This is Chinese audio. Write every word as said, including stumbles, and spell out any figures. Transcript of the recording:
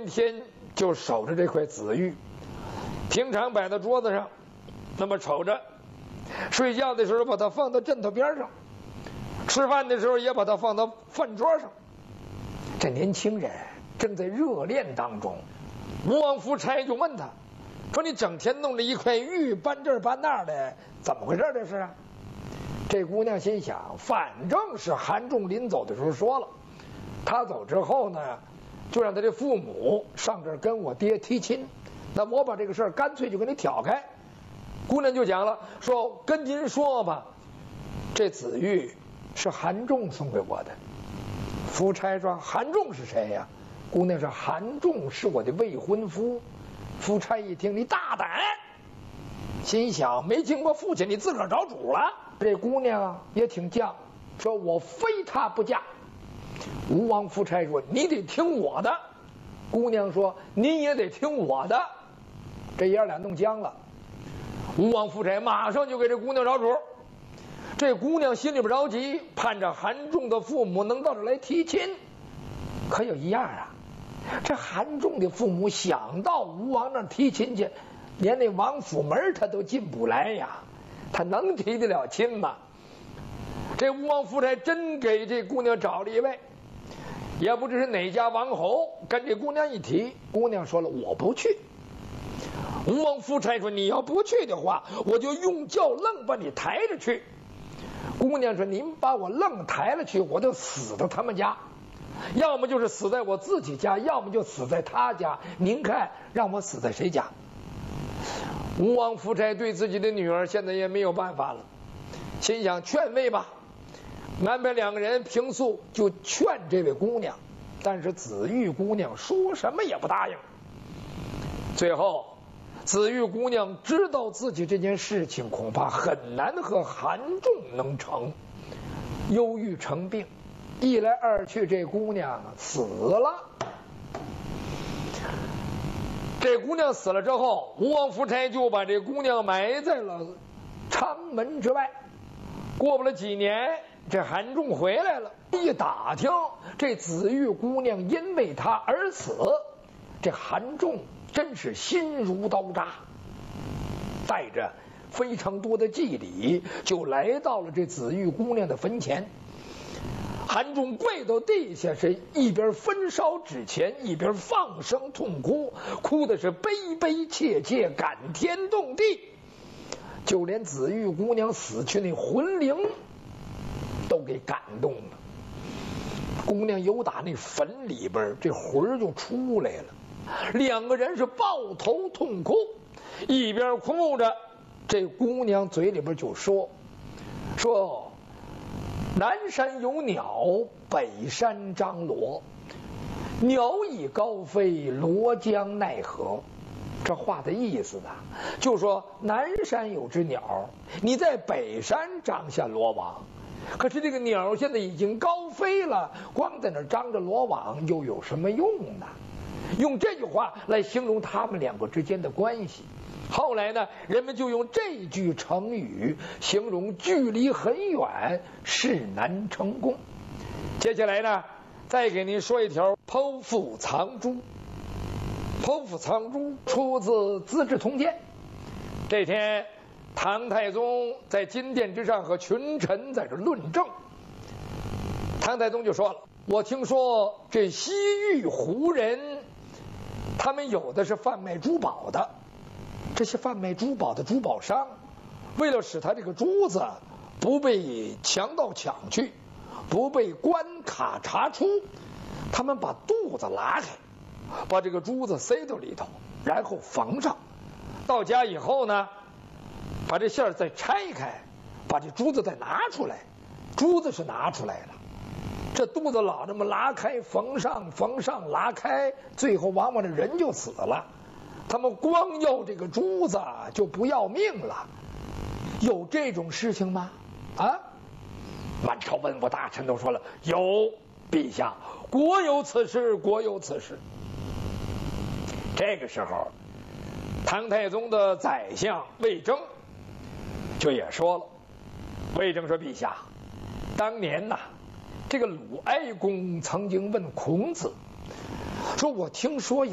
天天就守着这块紫玉，平常摆在桌子上，那么瞅着，睡觉的时候把它放到枕头边上，吃饭的时候也把它放到饭桌上。这年轻人正在热恋当中，吴王夫差就问他说：“你整天弄着一块玉搬这儿搬那儿的，怎么回事这是啊？”这姑娘心想，反正是韩仲临走的时候说了，他走之后呢，就让他的父母上这儿跟我爹提亲，那我把这个事儿干脆就给你挑开。姑娘就讲了，说跟您说吧，这紫玉是韩仲送给我的。夫差说：“韩仲是谁呀？”姑娘说：“韩仲是我的未婚夫。”夫差一听，你大胆，心想没经过父亲，你自个儿找主了。这姑娘也挺犟，说我非他不嫁。吴王夫差说：“你得听我的。”姑娘说：“您也得听我的。”这爷俩弄僵了。吴王夫差马上就给这姑娘找主。这姑娘心里边着急，盼着韩仲的父母能到这来提亲。可有一样啊，这韩仲的父母想到吴王那儿提亲去，连那王府门他都进不来呀，他能提得了亲吗？这吴王夫差真给这姑娘找了一位，也不知是哪家王侯，跟这姑娘一提，姑娘说了我不去。吴王夫差说：“你要不去的话，我就用轿愣把你抬着去。”姑娘说：“您把我愣抬了去，我就死到他们家，要么就是死在我自己家，要么就死在他家，您看让我死在谁家？”吴王夫差对自己的女儿现在也没有办法了，心想劝慰吧，安排两个人平素就劝这位姑娘，但是紫玉姑娘说什么也不答应。最后紫玉姑娘知道自己这件事情恐怕很难和韩仲能成，忧郁成病，一来二去这姑娘死了。这姑娘死了之后，吴王夫差就把这姑娘埋在了昌门之外。过不了几年，这韩仲回来了，一打听这紫玉姑娘因为他而死，这韩仲真是心如刀扎，带着非常多的祭礼就来到了这紫玉姑娘的坟前。韩仲跪到地下，是一边焚烧纸钱，一边放声痛哭，哭的是悲悲切切，感天动地。就连紫玉姑娘死去那魂灵都给感动了。姑娘由打那坟里边这魂就出来了，两个人是抱头痛哭，一边哭着，这姑娘嘴里边就说说南山有鸟，北山张罗，鸟已高飞，罗将奈何。这话的意思呢，就说南山有只鸟，你在北山张下罗网，可是这个鸟现在已经高飞了，光在那张着罗网又有什么用呢？用这句话来形容他们两个之间的关系。后来呢，人们就用这句成语形容距离很远，事难成功。接下来呢，再给您说一条剖腹藏珠。剖腹藏珠出自《资治通鉴》。这天，唐太宗在金殿之上和群臣在这论政。唐太宗就说了：“我听说这西域胡人，他们有的是贩卖珠宝的，这些贩卖珠宝的珠宝商，为了使他这个珠子不被强盗抢去，不被关卡查出，他们把肚子拉开，把这个珠子塞到里头，然后缝上。到家以后呢，把这馅儿再拆开，把这珠子再拿出来，珠子是拿出来了，这肚子老这么拉开缝上缝上拉开，最后往往这人就死了。他们光要这个珠子就不要命了，有这种事情吗？啊！满朝文武大臣都说了，有，陛下，国有此事，国有此事。这个时候，唐太宗的宰相魏征就也说了，魏征说：“陛下，当年呐，这个鲁哀公曾经问孔子，说我听说有